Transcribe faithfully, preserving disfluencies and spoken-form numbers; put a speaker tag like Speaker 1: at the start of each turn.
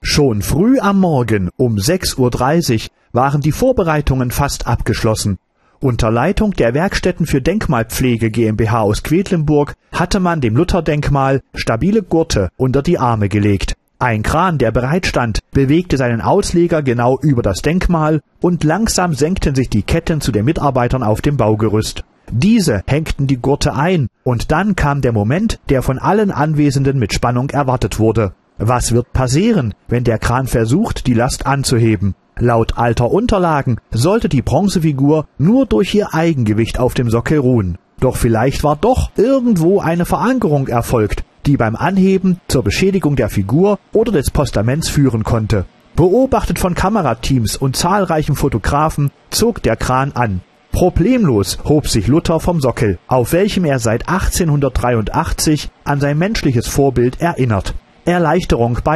Speaker 1: Schon früh am Morgen um sechs Uhr dreißig waren die Vorbereitungen fast abgeschlossen. Unter Leitung der Werkstätten für Denkmalpflege GmbH aus Quedlinburg hatte man dem Lutherdenkmal stabile Gurte unter die Arme gelegt. Ein Kran, der bereitstand, bewegte seinen Ausleger genau über das Denkmal und langsam senkten sich die Ketten zu den Mitarbeitern auf dem Baugerüst. Diese hängten die Gurte ein und dann kam der Moment, der von allen Anwesenden mit Spannung erwartet wurde. Was wird passieren, wenn der Kran versucht, die Last anzuheben? Laut alter Unterlagen sollte die Bronzefigur nur durch ihr Eigengewicht auf dem Sockel ruhen. Doch vielleicht war doch irgendwo eine Verankerung erfolgt, die beim Anheben zur Beschädigung der Figur oder des Postaments führen konnte. Beobachtet von Kamerateams und zahlreichen Fotografen zog der Kran an. Problemlos hob sich Luther vom Sockel, auf welchem er seit achtzehnhundertdreiundachtzig an sein menschliches Vorbild erinnert. Erleichterung bei